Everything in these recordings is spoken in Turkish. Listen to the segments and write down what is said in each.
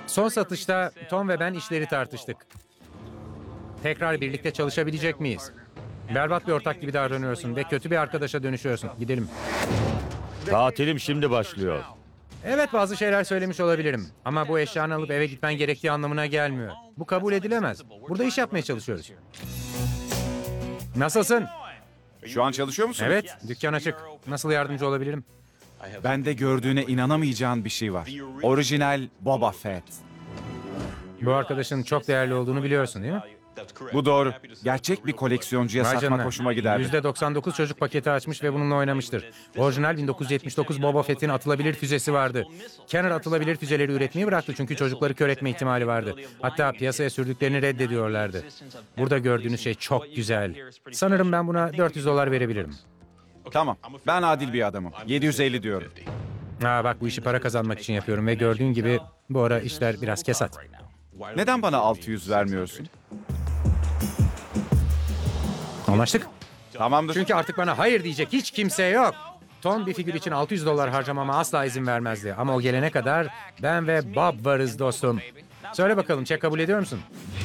Son satışta Tom ve ben işleri tartıştık. Tekrar birlikte çalışabilecek miyiz? Berbat bir ortak gibi davranıyorsun ve kötü bir arkadaşa dönüşüyorsun. Gidelim. Tatilim şimdi başlıyor. Evet, bazı şeyler söylemiş olabilirim. Ama bu eşyanı alıp eve gitmen gerektiği anlamına gelmiyor. Bu kabul edilemez. Burada iş yapmaya çalışıyoruz. Nasılsın? Şu an çalışıyor musun? Evet, dükkan açık. Nasıl yardımcı olabilirim? Bende gördüğüne inanamayacağın bir şey var. Orijinal Boba Fett. Bu arkadaşın çok değerli olduğunu biliyorsun değil mi? Bu doğru. Gerçek bir koleksiyoncuya Vay satmak canına. hoşuma giderdi. %99 çocuk paketi açmış ve bununla oynamıştır. Orijinal 1979 Boba Fett'in atılabilir füzesi vardı. Kenner atılabilir füzeleri üretmeyi bıraktı çünkü çocukları kör etme ihtimali vardı. Hatta piyasaya sürdüklerini reddediyorlardı. Burada gördüğünüz şey çok güzel. Sanırım ben buna $400 verebilirim. Tamam. Ben adil bir adamım. 750 diyorum. Bak, bu işi para kazanmak için yapıyorum ve gördüğün gibi bu ara işler biraz kesat. Neden bana 600 vermiyorsun? Anlaştık. Tamamdır. Çünkü artık bana hayır diyecek hiç kimse yok. Tom bir figür için $600 harcamama asla izin vermezdi. Ama o gelene kadar ben ve Bob varız dostum. Söyle bakalım, çek kabul ediyor musun?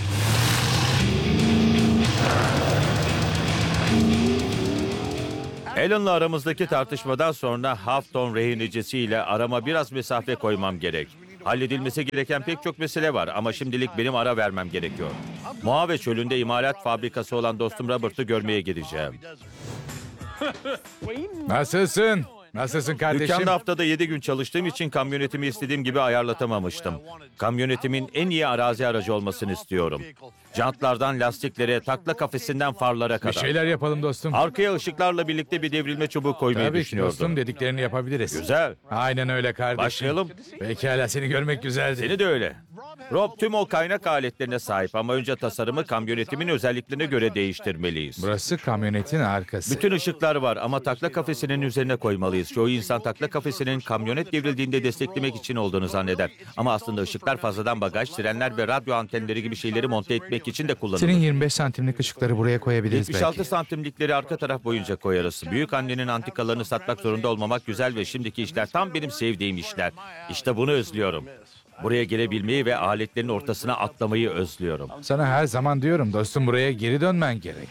Alan'la aramızdaki tartışmadan sonra Hafton rehinecisiyle arama biraz mesafe koymam gerek. Halledilmesi gereken pek çok mesele var ama şimdilik benim ara vermem gerekiyor. Mojave Çölü'nde imalat fabrikası olan dostum Robert'ı görmeye gideceğim. Nasılsın? Nasılsın kardeşim? Dükkanda haftada 7 gün çalıştığım için kamyonetimi istediğim gibi ayarlatamamıştım. Kamyonetimin en iyi arazi aracı olmasını istiyorum. Jantlardan lastiklere, takla kafesinden farlara Bir kadar. şeyler yapalım dostum. Arkaya ışıklarla birlikte bir devrilme çubuğu koymayı Tabii ki düşünüyordum. dostum, dediklerini yapabiliriz. Güzel. Aynen öyle kardeşim. Başlayalım. Pekala, seni görmek güzeldi. Seni de öyle. Rob tüm o kaynak aletlerine sahip ama önce tasarımı kamyonetimin özelliklerine göre değiştirmeliyiz. Burası kamyonetin arkası. Bütün ışıklar var ama takla kafesinin üzerine koymalıyız. Çoğu insan takla kafesinin kamyonet devrildiğinde desteklemek için olduğunu zanneder. Ama aslında ışıklar fazladan bagaj, sirenler ve radyo antenleri gibi şeyleri monte etmek için de kullanılır. Senin 25 santimlik ışıkları buraya koyabiliriz 76 belki. santimlikleri arka taraf boyunca koyarız. Büyük annenin antikalarını satmak zorunda olmamak güzel ve şimdiki işler tam benim sevdiğim işler. İşte bunu özlüyorum. Buraya gelebilmeyi ve aletlerin ortasına atlamayı özlüyorum. Sana her zaman diyorum dostum, buraya geri dönmen gerek.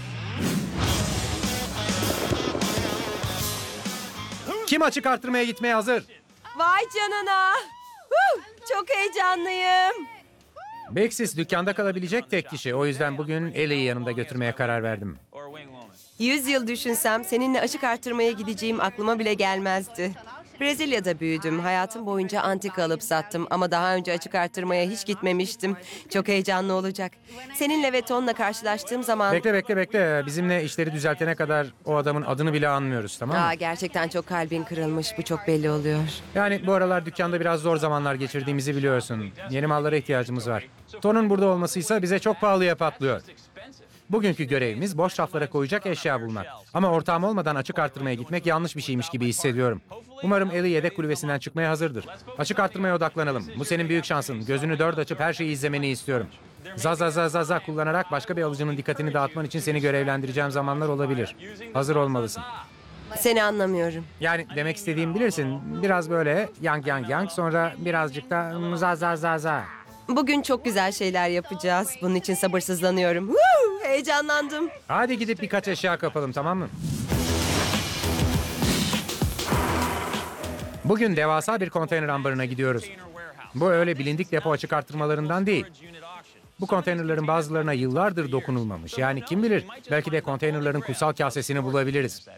Kim açık artırmaya gitmeye hazır? Vay canına. Çok heyecanlıyım. Bexis dükkanda kalabilecek tek kişi. O yüzden bugün Ellie'yi yanımda götürmeye karar verdim. 100 yıl düşünsem seninle açık arttırmaya gideceğim aklıma bile gelmezdi. Brezilya'da büyüdüm. Hayatım boyunca antika alıp sattım ama daha önce açık arttırmaya hiç gitmemiştim. Çok heyecanlı olacak. Seninle ve Ton'la karşılaştığım zaman... Bekle. Bizimle işleri düzeltene kadar o adamın adını bile anmıyoruz, tamam mı? Gerçekten çok kalbin kırılmış. Bu çok belli oluyor. Yani bu aralar dükkanda biraz zor zamanlar geçirdiğimizi biliyorsun. Yeni mallara ihtiyacımız var. Ton'un burada olmasıysa bize çok pahalıya patlıyor. Bugünkü görevimiz boş raflara koyacak eşya bulmak. Ama ortağım olmadan açık arttırmaya gitmek yanlış bir şeymiş gibi hissediyorum. Umarım Ellie yedek kulübesinden çıkmaya hazırdır. Açık arttırmaya odaklanalım. Bu senin büyük şansın. Gözünü dört açıp her şeyi izlemeni istiyorum. Za kullanarak başka bir alıcının dikkatini dağıtman için seni görevlendireceğim zamanlar olabilir. Hazır olmalısın. Seni anlamıyorum. Yani demek istediğimi bilirsin. Biraz böyle yang sonra birazcık da za. Bugün çok güzel şeyler yapacağız. Bunun için sabırsızlanıyorum. Heyecanlandım. Hadi gidip birkaç eşya kapalım, tamam mı? Bugün devasa bir konteyner ambarına gidiyoruz. Bu öyle bilindik depo açık arttırmalarından değil. Bu konteynerlerin bazılarına yıllardır dokunulmamış. Yani kim bilir, belki de konteynerlerin kutsal kasesini bulabiliriz.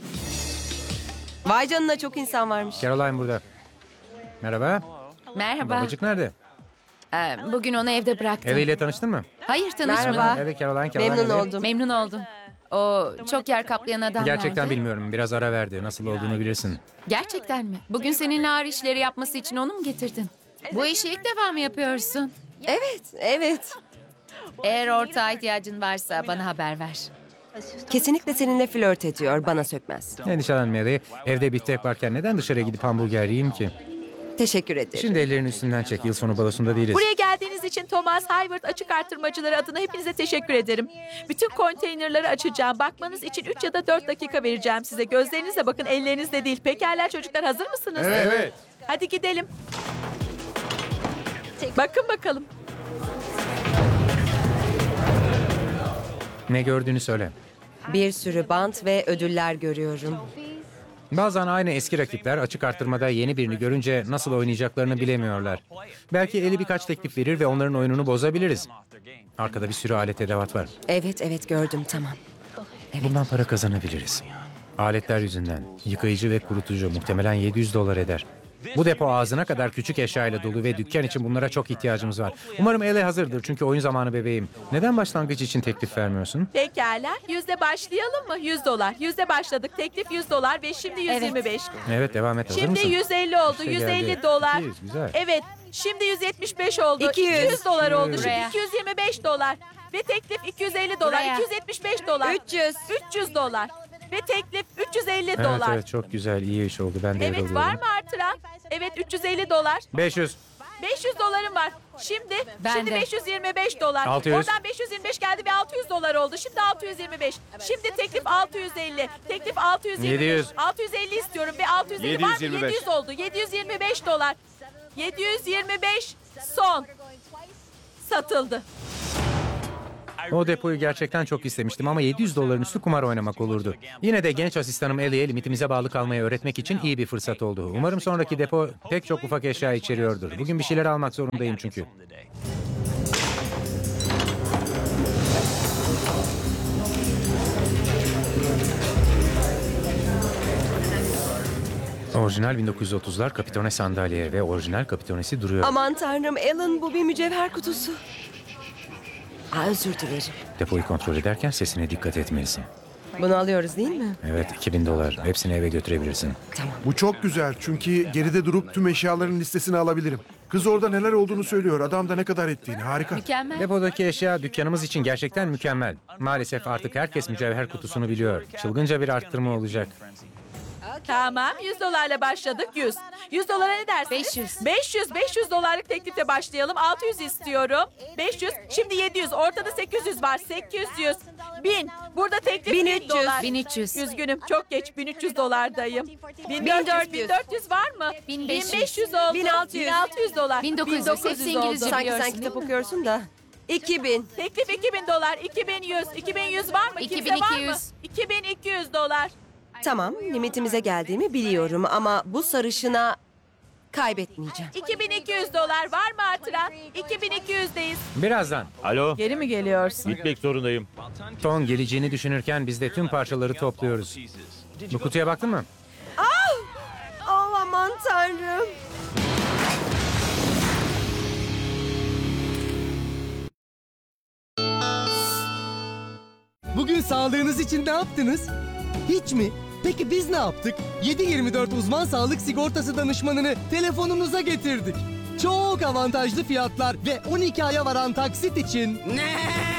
Vay canına, çok insan varmış. Caroline burada. Merhaba. Merhaba. Babacık nerede? Bugün onu evde bıraktım. Ellie ile tanıştın mı? Hayır, tanışmadım. Merhaba. Evet, Caroline. Memnun Ellie. oldum. Memnun oldum. O çok yer kaplayan adam Gerçekten nerede? bilmiyorum. Biraz ara verdi. Nasıl olduğunu bilirsin. Gerçekten mi? Bugün seninle ağır işleri yapması için onu mu getirdin? Bu işi ilk defa mı yapıyorsun? Evet. Eğer ortağa ihtiyacın varsa bana haber ver. Kesinlikle seninle flört ediyor. Bana sökmez. Endişelenme Ellie. Evde bir tek varken neden dışarıya gidip hamburger yiyeyim ki? Teşekkür ederim. Şimdi ellerini üstünden çek. Yıl sonu balosunda değiliz. Buraya geldiğiniz için Thomas Hayward açık artırmacıları adına hepinize teşekkür ederim. Bütün konteynerları açacağım. Bakmanız için 3 ya da 4 dakika vereceğim size. Gözlerinizle bakın, ellerinizle değil. Pekala çocuklar, hazır mısınız? Evet. Hadi gidelim. Bakın bakalım. Ne gördüğünü söyle. Bir sürü bant ve ödüller görüyorum. Bazen aynı eski rakipler açık arttırmada yeni birini görünce nasıl oynayacaklarını bilemiyorlar. Belki eli birkaç teklif verir ve onların oyununu bozabiliriz. Arkada bir sürü alet edevat var. Evet gördüm, tamam. Bundan para kazanabiliriz. Aletler yüzünden. Yıkayıcı ve kurutucu muhtemelen $700 eder. Bu depo ağzına kadar küçük eşyayla dolu ve dükkan için bunlara çok ihtiyacımız var. Umarım ele hazırdır çünkü oyun zamanı bebeğim. Neden başlangıç için teklif vermiyorsun? Pekala. Yüzde başlayalım mı? $100. Yüzde başladık. Teklif $100 ve şimdi 125. Evet, devam et. Hazır Şimdi mısın? 150 oldu. İşte $150. geldi. 200, güzel. Evet. Şimdi 175 oldu. 200. $200 oldu. Şimdi Buraya. $225. Ve teklif $250. Buraya. $275. 300. $300. Ve teklif $350. Evet evet, çok güzel, iyi iş oldu. Ben de Evet, var mı artıran? Evet, $350. 500. $500 var. Şimdi Ben de. $525. 600. Oradan 525 geldi ve $600 oldu. Şimdi 625. Şimdi teklif 650. Teklif 620. 700. 650 istiyorum ve 650 var mı? 725. 700 oldu. $725. 725 son. Satıldı. O depoyu gerçekten çok istemiştim ama $700 üstü kumar oynamak olurdu. Yine de genç asistanım Ellie'ye limitimize bağlı kalmayı öğretmek için iyi bir fırsat oldu. Umarım sonraki depo pek çok ufak eşya içeriyordur. Bugün bir şeyler almak zorundayım çünkü. Orijinal 1930'lar Capitone sandalye ve orijinal Capitonesi duruyor. Aman tanrım Alan, bu bir mücevher kutusu. Özür dilerim. Depoyu kontrol ederken sesine dikkat etmelisin. Bunu alıyoruz değil mi? Evet, $2000. Hepsini eve götürebilirsin. Bu çok güzel çünkü geride durup tüm eşyaların listesini alabilirim. Kız orada neler olduğunu söylüyor, adam da ne kadar ettiğini. Harika. Mükemmel. Depodaki eşya dükkanımız için gerçekten mükemmel. Maalesef artık herkes mücevher kutusunu biliyor. Çılgınca bir arttırma olacak. Tamam, $100 başladık. 100. $100 ne dersiniz? 500. $500 teklifle başlayalım. 600 istiyorum. 500. Şimdi 700. Ortada 800 var. 800. 1000. Burada teklif 1300. $1000. 1300. Üzgünüm, çok geç. $1300'dayım. 1400 var mı? 1500. 1500 oldu. 1600. $1600. 1900. Hepsi İngilizce Sanki sen biliyorsun kitap değil mi? okuyorsun da. 2000. Teklif $2000. 2100. 2100 var mı? Kimse var mı? 2200. $2200. Tamam, limitimize geldiğimi biliyorum ama bu sarışına kaybetmeyeceğim. $2200 var mı artıran? 2200'deyiz. Birazdan. Alo, Geri mi geliyorsun? gitmek zorundayım. Ton geleceğini düşünürken biz de tüm parçaları topluyoruz. Bu kutuya baktın mı? Oh, aman tanrım. Bugün sağlığınız için ne yaptınız? Hiç mi? Peki biz ne yaptık? 7/24 uzman sağlık sigortası danışmanını telefonunuza getirdik. Çok avantajlı fiyatlar ve 12 aya varan taksit için...